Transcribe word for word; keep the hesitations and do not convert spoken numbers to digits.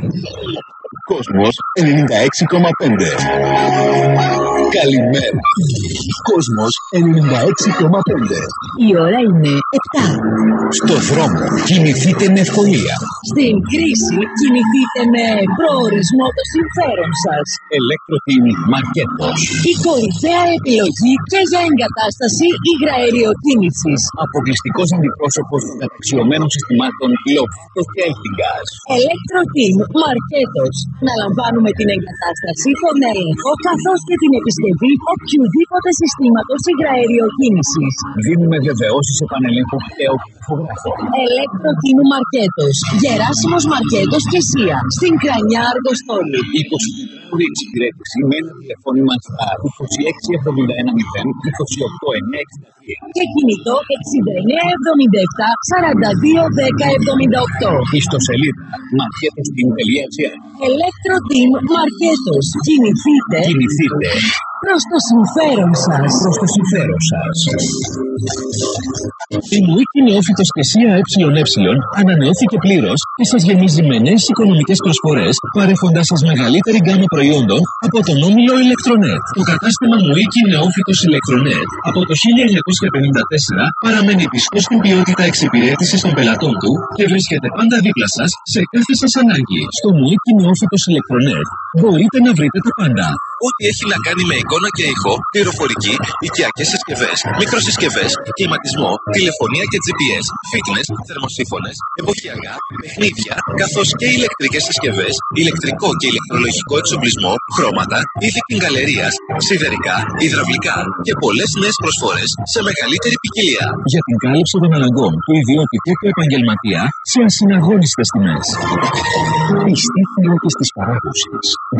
Κόσμος ενενήντα έξι κόμμα πέντε. Καλημέρα. Κόσμος ενενήντα έξι κόμμα πέντε. Η ώρα είναι επτά. Στο δρόμο κινηθείτε με ευκολία. Στην κρίση κινηθείτε με προορισμό το συμφέρον σας. Electro-Team Marketos. Η κορυφαία επιλογή και για εγκατάσταση υγραεριοκίνησης. Αποκλειστικός αντιπρόσωπος των καταξιωμένων συστημάτων Loftos και Eltingas. Electro-Team Marketos. Να λαμβάνουμε την εγκατάσταση, τον έλεγχο καθώς και την επισκευή οποιοδήποτε συστήματος υγραεριοκίνησης. Δίνουμε βεβαιώσεις επανελέγχου και οπτικογράφων. Electro-Team Marketos. Γεράσιμος Μαρκέτος και Σία. Στην Κρανιά Αργοστόλη. είκοσι ώρη εξυπηρέτηση με ένα τηλεφώνημα στα είκοσι έξι εβδομήντα ένα μηδέν είκοσι οκτώ εννιά εξήντα τρία. Και κινητό εξήντα εννιά εβδομήντα επτά σαράντα δύο δέκα εβδομήντα οκτώ. Ιστοσελίδα marketosteam τελεία gr. Electro-Team Marketos. Κινηθείτε. Κινηθείτε Προς το συμφέρον σας. προς το συμφέρον σας. Η Μουίκη Νεόφυτος και Σία ΕΕ ανανεώθηκε πλήρως και σας γεμίζει με νέες οικονομικές προσφορές, παρέχοντας σας μεγαλύτερη γκάμα προϊόντων από τον όμιλο Electronet. Το κατάστημα Μουίκη Νεόφυτος Electronet από το χίλια εννιακόσια πενήντα τέσσερα παραμένει πιστός στην ποιότητα εξυπηρέτησης των πελατών του και βρίσκεται πάντα δίπλα σας σε κάθε σας ανάγκη. Στο Μουίκη Νεόφυτος Electronet μπορείτε να βρείτε τα πάντα. Ό,τι έχει να κάνει με εικόνα και ήχο, πληροφορική, οικιακές συσκευές, μικροσυσκευές, κλιματισμό, τηλεφωνία και τζι πι ες, fitness, θερμοσύφωνες, εποχιακά, παιχνίδια, καθώς και ηλεκτρικές συσκευές, ηλεκτρικό και ηλεκτρολογικό εξοπλισμό, χρώματα, είδη γκαλερίας, σιδερικά, υδραυλικά και πολλές νέες προσφορές σε μεγαλύτερη ποικιλία. Για την κάλυψη των αναγκών του ιδιωτικού και επαγγελματία σε ασυναγώνιστες τιμές. Πιστή φίλη της παράδοσης.